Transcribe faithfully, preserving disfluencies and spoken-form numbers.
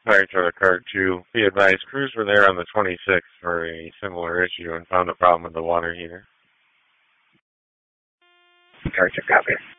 Alright, for the card two. Be advised, crews were there on the twenty-sixth for a similar issue and found a problem with the water heater. Card two, copy.